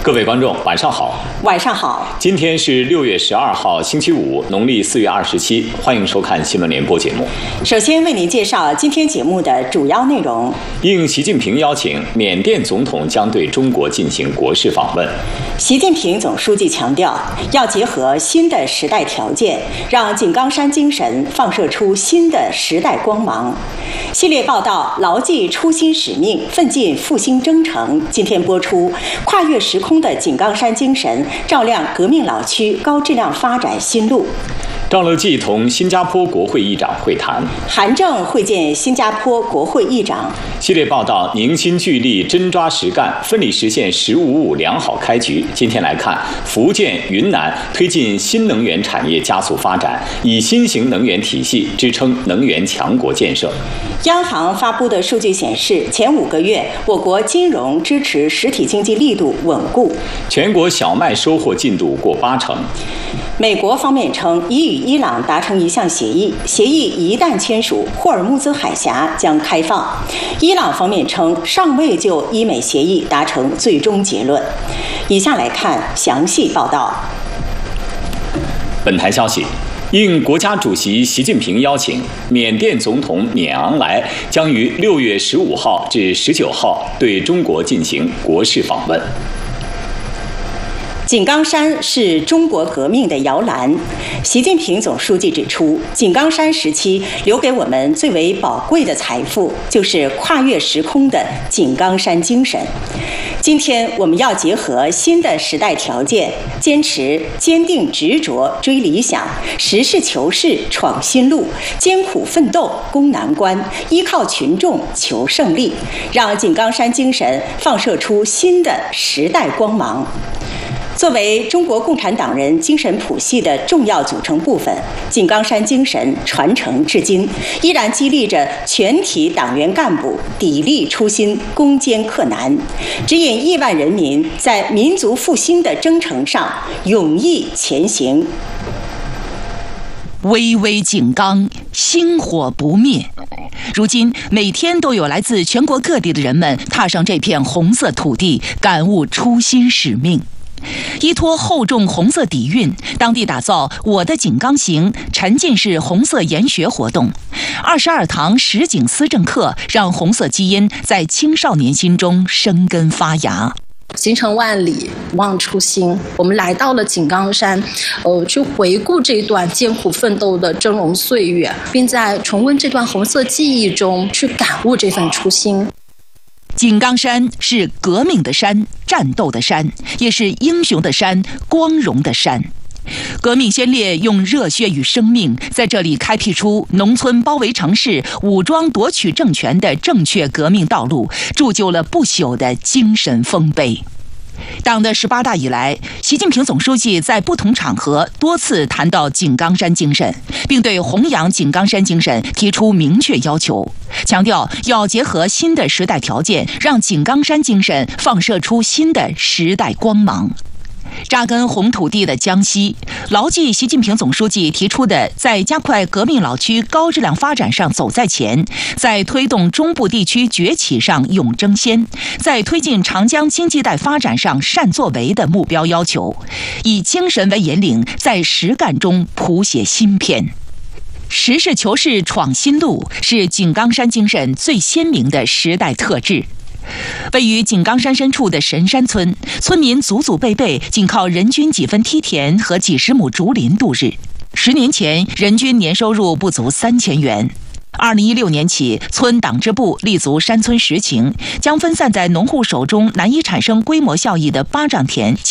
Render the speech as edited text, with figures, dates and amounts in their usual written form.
各位观众，晚上好。 晚上好。 今天是6月12号，星期五，农历4月27。欢迎收看新闻联播节目。 首先为您介绍今天节目的主要内容。 应习近平邀请，缅甸总统将对中国进行国事访问。 习近平总书记强调，要结合新的时代条件，让井冈山精神放射出新的时代光芒。系列报道牢记初心使命，奋进复兴征程。今天播出跨越时空的井冈山精神，照亮革命老区高质量发展新路。 赵乐际同新加坡国会议长会谈， 韩正会见新加坡国会议长。 系列报道凝心聚力，真抓实干，奋力实现“15+5”良好开局。今天来看，福建、云南推进新能源产业加速发展，以新型能源体系支撑能源强国建设。 央行发布的数据显示，前5个月我国金融支持实体经济力度稳固。 全国小麦收获进度过80%。 美国方面称已与伊朗达成一项协议，协议一旦签署，霍尔木兹海峡将开放。伊朗方面称尚未就伊美协议达成最终结论。以下来看详细报道。 本台消息，应国家主席习近平邀请，缅甸总统缅昂莱将于6月15号至19号对中国进行国事访问。 井冈山是中国革命的摇篮。习近平总书记指出，井冈山时期留给我们最为宝贵的财富，就是跨越时空的井冈山精神。今天我们要结合新的时代条件，坚持坚定执着追理想，实事求是闯新路，艰苦奋斗攻难关，依靠群众求胜利，让井冈山精神放射出新的时代光芒。作为中国共产党人精神谱系的重要组成部分，井冈山精神传承至今，依然激励着全体党员干部砥砺初心、攻坚克难，指引亿万人民在民族复兴的征程上勇毅前行。 巍巍井冈，星火不灭。如今，每天都有来自全国各地的人们踏上这片红色土地，感悟初心使命。依托厚重红色底蕴，当地打造“我的井冈行”沉浸式红色研学活动，22堂实景思政课，让红色基因在青少年心中生根发芽。 行程万里望初心，我们来到了井冈山，去回顾这段艰苦奋斗的峥嵘岁月，并在重温这段红色记忆中去感悟这份初心。 井冈山是革命的山，战斗的山，也是英雄的山，光荣的山。革命先烈用热血与生命，在这里开辟出农村包围城市、武装夺取政权的正确革命道路，铸就了不朽的精神丰碑。党的18大以来，习近平总书记在不同场合多次谈到井冈山精神，并对弘扬井冈山精神提出明确要求，强调要结合新的时代条件，让井冈山精神放射出新的时代光芒。扎根红土地的江西，牢记习近平总书记提出的在加快革命老区高质量发展上走在前，在推动中部地区崛起上勇争先，在推进长江经济带发展上善作为的目标要求，以精神为引领，在实干中谱写新篇。实事求是闯新路是井冈山精神最鲜明的时代特质。位于井冈山深处的神山村，村民祖祖辈辈仅靠人均几分梯田和几十亩竹林度日。10年前，人均年收入不足3000元。2016年起，村党支部立足山村实情，将分散在农户手中难以产生规模效益的巴掌田